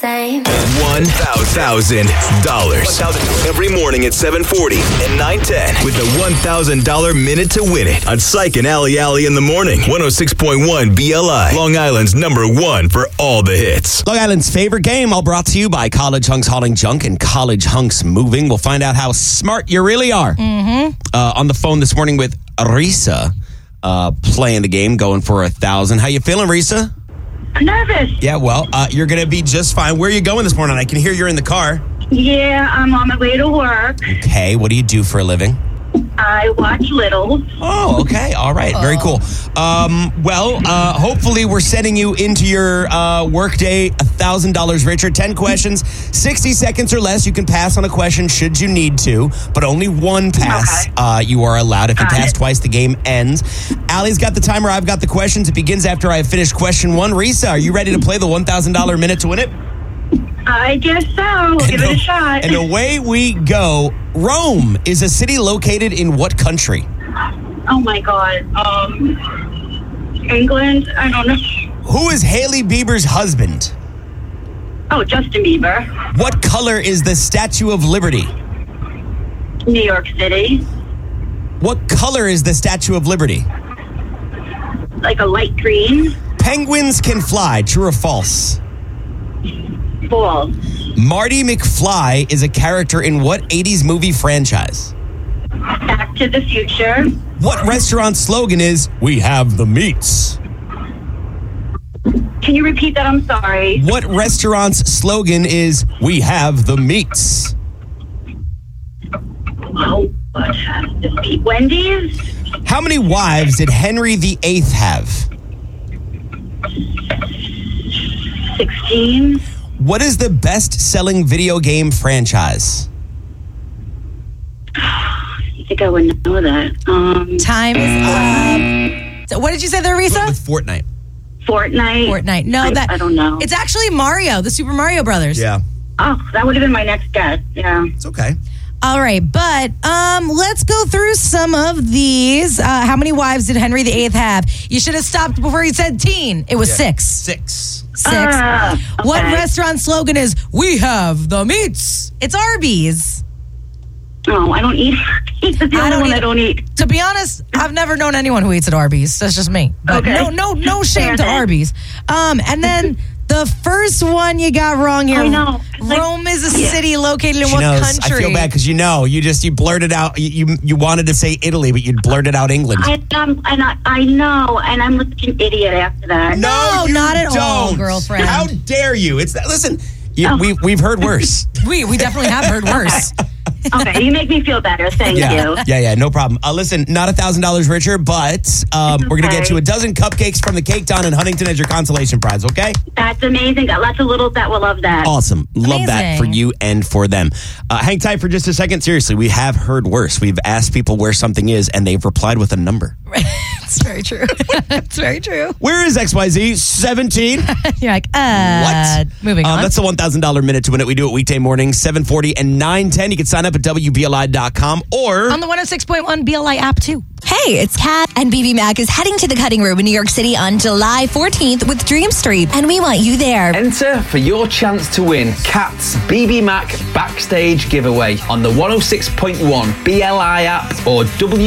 $1,000 every morning at 7:40 and 9:10 with the $1,000 minute to win it on Psych and Alley Alley in the morning. 106.1 BLI, Long Island's #1 for all the hits. Long Island's favorite game, all brought to you by College Hunks Hauling Junk and College Hunks Moving. We'll find out how smart you really are. On the phone this morning with Risa, playing the game, going for $1,000. How you feeling, Risa? I'm nervous. Yeah, well, you're going to be just fine. Where are you going this morning? I can hear you're in the car. Yeah, I'm on my way to work. Okay, what do you do for a living? I watch Little. Oh, okay. All right. Very cool. Hopefully we're sending you into your workday $1,000 richer. 10 questions, 60 seconds or less. You can pass on a question should you need to, but only one pass you are allowed. If you pass twice, the game ends. Allie's got the timer. I've got the questions. It begins after I finish question 1. Risa, are you ready to play the $1,000 minute to win it? I guess so. Give it a shot. And away we go. Rome is a city located in what country? Oh, my God. England? I don't know. Who is Hailey Bieber's husband? Oh, Justin Bieber. What color is the Statue of Liberty? New York City. What color is the Statue of Liberty? Like a light green. Penguins can fly. True or false? False. Marty McFly is a character in what 80s movie franchise? Back to the Future. What restaurant slogan is, "We have the meats"? Can you repeat that? I'm sorry. What restaurant's slogan is, "We have the meats"? Oh, what has to be? Wendy's? How many wives did Henry VIII have? 16. What is the best-selling video game franchise? I think I would know that. Time is up. So what did you say there, Risa? With Fortnite. Fortnite. No, I don't know. It's actually Mario, the Super Mario Brothers. Yeah. Oh, that would have been my next guess. Yeah. It's okay. All right, but let's go through some of these. How many wives did Henry VIII have? You should have stopped before you said teen. It was 6. 6. 6. Okay. What restaurant slogan is, "We have the meats"? It's Arby's. Oh, I don't eat. That's the only one I don't eat. To be honest, I've never known anyone who eats at Arby's. That's just me. But Okay. no shame to Arby's. And then the first one you got wrong here. I know. Rome is a city located in She what knows. country? I feel bad because you blurted out. You wanted to say Italy, but you blurted out England. I know, and I'm like an idiot after that. No, you not at all, don't. girlfriend. How dare you? Listen. We've heard worse. We definitely have heard worse. Okay, you make me feel better. Thank you. Yeah, no problem. Listen, not $1,000 richer, but we're going to get you a dozen cupcakes from the Cake Don in Huntington as your consolation prize, okay? That's amazing. Got lots of littles that will love that. Awesome. Love that for you and for them. Hang tight for just a second. Seriously, we have heard worse. We've asked people where something is, and they've replied with a number. It's very true. It's very true. Where is XYZ? 17? You're like, what? Moving on. That's the $1,000 minute to win it. We do it weekday mornings, 7:40 and 9:10. You can sign up at WBLI.com or on the 106.1 BLI app, too. Hey, it's Kat, and BB Mac is heading to the Cutting Room in New York City on July 14th with Dream Street, and we want you there. Enter for your chance to win Kat's BB Mac Backstage Giveaway on the 106.1 BLI app or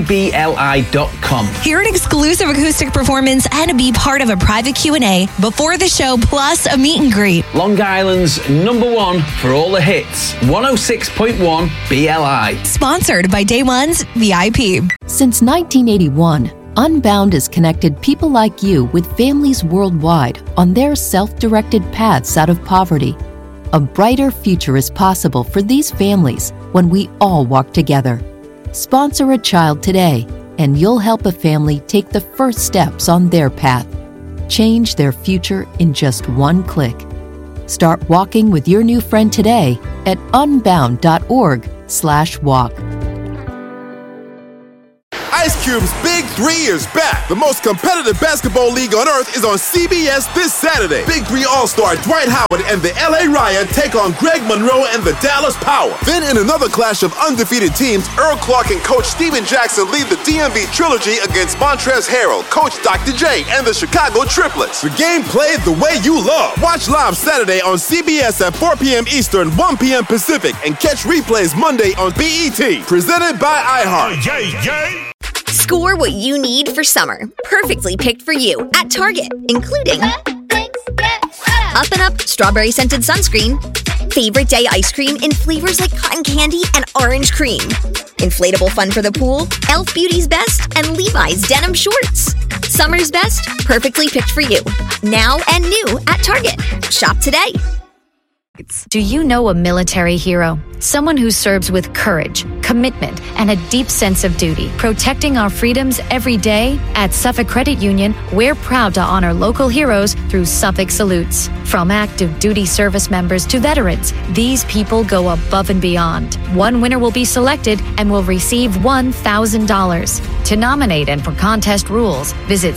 WBLI.com. Hear an exclusive acoustic performance and be part of a private Q&A before the show, plus a meet and greet. Long Island's #1 for all the hits, 106.1 BLI. Sponsored by Day One's VIP. Since 1981, Unbound has connected people like you with families worldwide on their self-directed paths out of poverty. A brighter future is possible for these families when we all walk together. Sponsor a child today, and you'll help a family take the first steps on their path. Change their future in just one click. Start walking with your new friend today at unbound.org/walk. Cube's Big 3 is back. The most competitive basketball league on earth is on CBS this Saturday. Big 3 All-Star Dwight Howard and the LA Riot take on Greg Monroe and the Dallas Power. Then in another clash of undefeated teams, Earl Clark and Coach Steven Jackson lead the DMV Trilogy against Montrezl Harrell, Coach Dr. J, and the Chicago Triplets. The game played the way you love. Watch live Saturday on CBS at 4 p.m. Eastern, 1 p.m. Pacific, and catch replays Monday on BET. Presented by iHeart. Score what you need for summer. Perfectly picked for you at Target, including Up and Up strawberry scented sunscreen, favorite day ice cream in flavors like cotton candy and orange cream, inflatable fun for the pool, Elf Beauty's Best, and Levi's denim shorts. Summer's best, perfectly picked for you. Now and new at Target. Shop today. Do you know a military hero? Someone who serves with courage, commitment, and a deep sense of duty, protecting our freedoms every day? At Suffolk Credit Union, we're proud to honor local heroes through Suffolk Salutes. From active duty service members to veterans, these people go above and beyond. One winner will be selected and will receive $1,000. To nominate and for contest rules, visit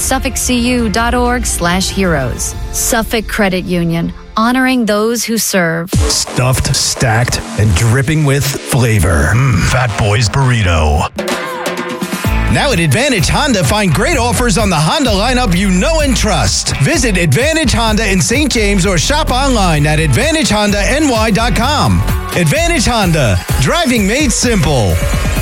suffolkcu.org/heroes. Suffolk Credit Union, honoring those who serve. Stuffed, stacked, and dripping with flavor. Fat Boy's Burrito. Now at Advantage Honda, find great offers on the Honda lineup you know and trust. Visit Advantage Honda in St. James or shop online at AdvantageHondaNY.com. Advantage Honda, driving made simple.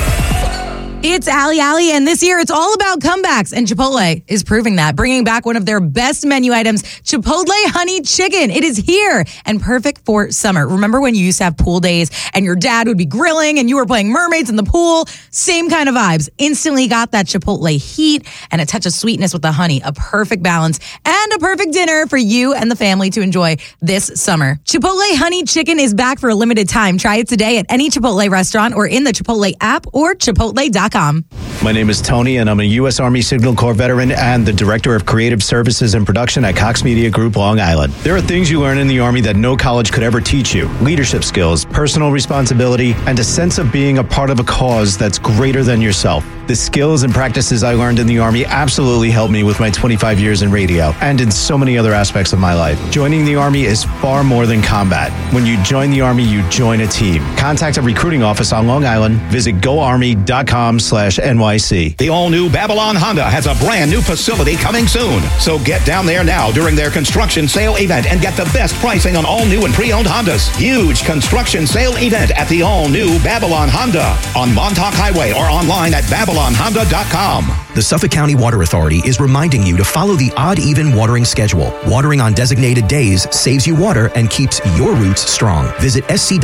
It's Ali, and this year it's all about comebacks, and Chipotle is proving that, bringing back one of their best menu items, Chipotle Honey Chicken. It is here and perfect for summer. Remember when you used to have pool days and your dad would be grilling and you were playing mermaids in the pool? Same kind of vibes. Instantly got that Chipotle heat and a touch of sweetness with the honey, a perfect balance and a perfect dinner for you and the family to enjoy this summer. Chipotle Honey Chicken is back for a limited time. Try it today at any Chipotle restaurant or in the Chipotle app or Chipotle.com. My name is Tony, and I'm a U.S. Army Signal Corps veteran and the Director of Creative Services and Production at Cox Media Group, Long Island. There are things you learn in the Army that no college could ever teach you. Leadership skills, personal responsibility, and a sense of being a part of a cause that's greater than yourself. The skills and practices I learned in the Army absolutely helped me with my 25 years in radio and in so many other aspects of my life. Joining the Army is far more than combat. When you join the Army, you join a team. Contact a recruiting office on Long Island. Visit goarmy.com/NYC. The all-new Babylon Honda has a brand new facility coming soon. So get down there now during their construction sale event and get the best pricing on all new and pre-owned Hondas. Huge construction sale event at the all-new Babylon Honda on Montauk Highway or online at babylonhonda.com. The Suffolk County Water Authority is reminding you to follow the odd-even watering schedule. Watering on designated days saves you water and keeps your roots strong. Visit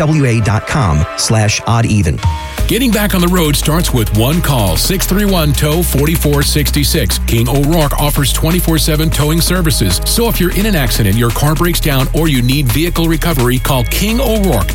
scwa.com/odd-even. Getting back on the road starts with one call, 631-TOW-4466. King O'Rourke offers 24/7 towing services. So if you're in an accident, your car breaks down, or you need vehicle recovery, call King O'Rourke,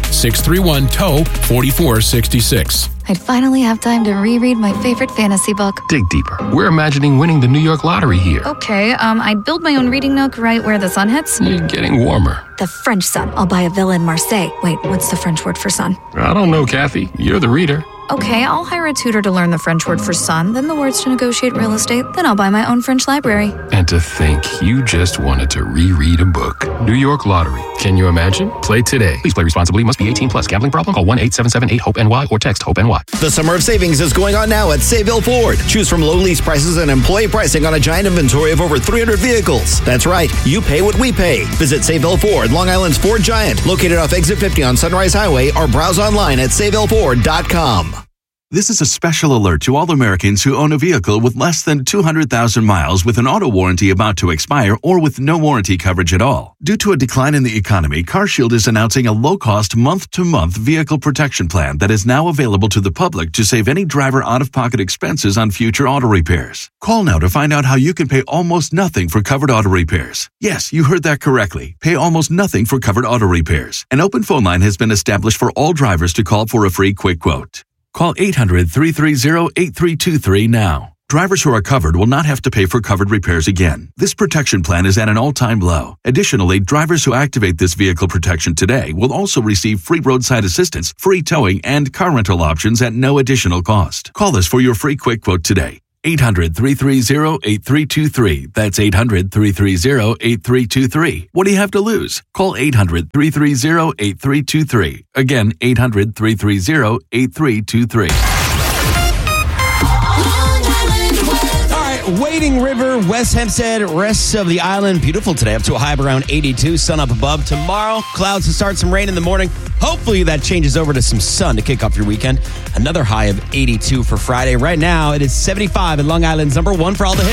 631-TOW-4466. I'd finally have time to reread my favorite fantasy book. Dig deeper. We're imagining winning the New York lottery here. Okay, I'd build my own reading nook right where the sun hits. You're getting warmer. The French sun. I'll buy a villa in Marseille. Wait, what's the French word for sun? I don't know, Kathy. You're the reader. Okay, I'll hire a tutor to learn the French word for sun, then the words to negotiate real estate, then I'll buy my own French library. And to think you just wanted to reread a book. New York Lottery. Can you imagine? Play today. Please play responsibly. Must be 18 plus. Gambling problem? Call 1-877-8-HOPE-NY or text HOPE-NY. The summer of savings is going on now at Sayville Ford. Choose from low lease prices and employee pricing on a giant inventory of over 300 vehicles. That's right. You pay what we pay. Visit Sayville Ford, Long Island's Ford Giant, located off Exit 50 on Sunrise Highway, or browse online at SayvilleFord.com. This is a special alert to all Americans who own a vehicle with less than 200,000 miles with an auto warranty about to expire or with no warranty coverage at all. Due to a decline in the economy, CarShield is announcing a low-cost month-to-month vehicle protection plan that is now available to the public to save any driver out-of-pocket expenses on future auto repairs. Call now to find out how you can pay almost nothing for covered auto repairs. Yes, you heard that correctly. Pay almost nothing for covered auto repairs. An open phone line has been established for all drivers to call for a free quick quote. Call 800-330-8323 now. Drivers who are covered will not have to pay for covered repairs again. This protection plan is at an all-time low. Additionally, drivers who activate this vehicle protection today will also receive free roadside assistance, free towing, and car rental options at no additional cost. Call us for your free quick quote today. 800-330-8323. That's 800-330-8323. What do you have to lose? Call 800-330-8323. Again, 800-330-8323. Wading River, West Hempstead, rest of the island. Beautiful today, up to a high of around 82. Sun up above. Tomorrow, clouds to start, some rain in the morning. Hopefully that changes over to some sun to kick off your weekend. Another high of 82 for Friday. Right now, it is 75 in Long Island's number one for all the hits.